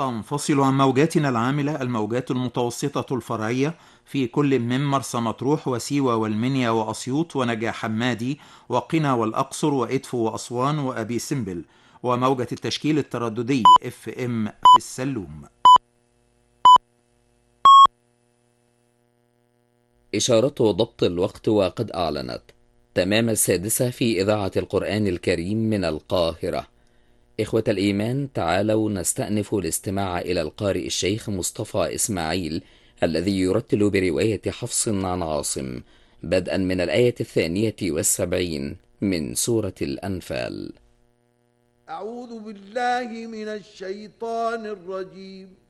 تنفصل عن موجاتنا العاملة الموجات المتوسطة الفرعية في كل من مرسى مطروح وسيوة والمنيا وأسيوط ونجع حمادي وقنا والأقصر وإدفو وأسوان وأبي سمبل، وموجة التشكيل الترددي FM في السلوم. إشارة ضبط الوقت وقد أعلنت تمام 6 في إذاعة القرآن الكريم من القاهرة. إخوة الإيمان، تعالوا نستأنف الاستماع إلى القارئ الشيخ مصطفى إسماعيل الذي يرتل برواية حفص عن عاصم بدءا من الآية 72 من سورة الأنفال. أعوذ بالله من الشيطان الرجيم.